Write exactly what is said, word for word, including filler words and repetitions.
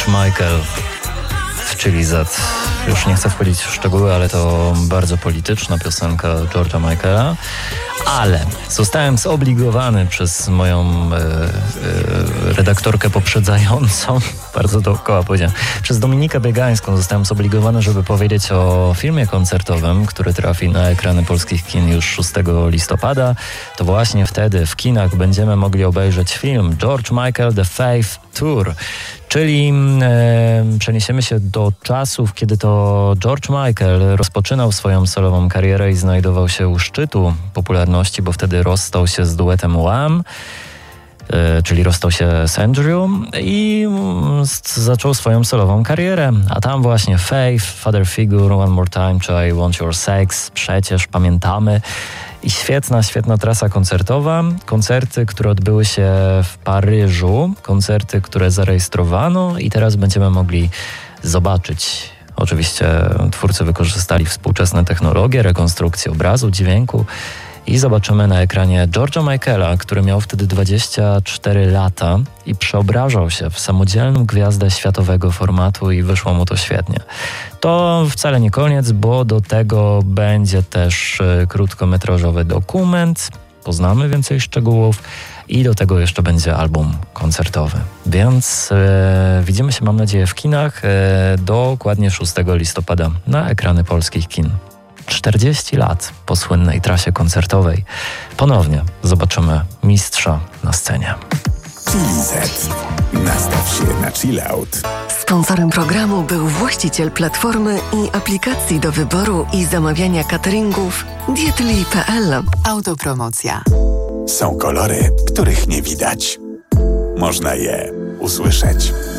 George Michael w Chili Z. Już nie chcę wchodzić w szczegóły, ale to bardzo polityczna piosenka George'a Michaela. Ale zostałem zobligowany przez moją e, e, redaktorkę poprzedzającą, bardzo dookoła powiedziałem, przez Dominikę Biegańską zostałem zobligowany, żeby powiedzieć o filmie koncertowym, który trafi na ekrany polskich kin już szóstego listopada. To właśnie wtedy w kinach będziemy mogli obejrzeć film George Michael The Faith Tour. Czyli e, przeniesiemy się do czasów, kiedy to George Michael rozpoczynał swoją solową karierę i znajdował się u szczytu popularności, bo wtedy rozstał się z duetem Wham, e, czyli rozstał się z Andrew i z, zaczął swoją solową karierę. A tam właśnie Faith, Father Figure, One More Time, czy I Want Your Sex, przecież pamiętamy. I świetna, świetna trasa koncertowa. Koncerty, które odbyły się w Paryżu. Koncerty, które zarejestrowano i teraz będziemy mogli zobaczyć. Oczywiście twórcy wykorzystali współczesne technologie, rekonstrukcję obrazu, dźwięku i zobaczymy na ekranie George'a Michaela, który miał wtedy dwadzieścia cztery lata i przeobrażał się w samodzielną gwiazdę światowego formatu i wyszło mu to świetnie. To wcale nie koniec, bo do tego będzie też krótkometrażowy dokument, poznamy więcej szczegółów i do tego jeszcze będzie album koncertowy. Więc e, widzimy się, mam nadzieję, w kinach e, dokładnie szóstego listopada na ekrany polskich kin. czterdzieści lat po słynnej trasie koncertowej ponownie zobaczymy mistrza na scenie. Chili Z. Nastaw się na chill out. Sponsorem programu był właściciel platformy i aplikacji do wyboru i zamawiania cateringów dietli kropka p l. Autopromocja. Są kolory, których nie widać. Można je usłyszeć.